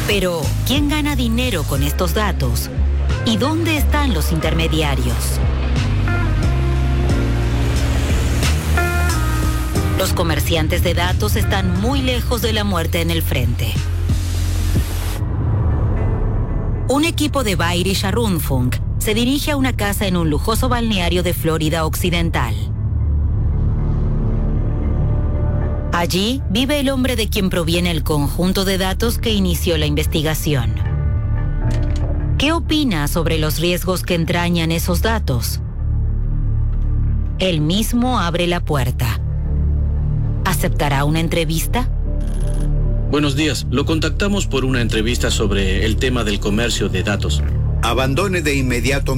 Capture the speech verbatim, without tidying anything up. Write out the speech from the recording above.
Pero, ¿quién gana dinero con estos datos? ¿Y dónde están los intermediarios? Los comerciantes de datos están muy lejos de la muerte en el frente. Un equipo de Bayerisch Rundfunk se dirige a una casa en un lujoso balneario de Florida Occidental. Allí vive el hombre de quien proviene el conjunto de datos que inició la investigación. ¿Qué opina sobre los riesgos que entrañan esos datos? Él mismo abre la puerta. ¿Aceptará una entrevista? Buenos días, lo contactamos por una entrevista sobre el tema del comercio de datos. Abandone de inmediato